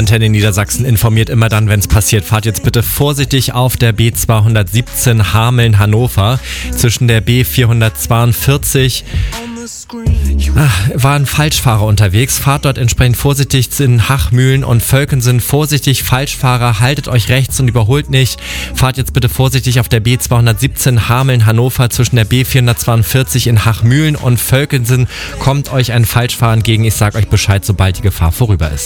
Antenne Niedersachsen informiert immer dann, wenn es passiert. Fahrt jetzt bitte vorsichtig auf der B217 Hameln-Hannover. Zwischen der B442 waren Falschfahrer unterwegs. Fahrt dort entsprechend vorsichtig in Hachmühlen und Völkensen. Vorsichtig, Falschfahrer, haltet euch rechts und überholt nicht. Fahrt jetzt bitte vorsichtig auf der B217 Hameln-Hannover. Zwischen der B442 in Hachmühlen und Völkensen kommt euch ein Falschfahrer entgegen. Ich sage euch Bescheid, sobald die Gefahr vorüber ist.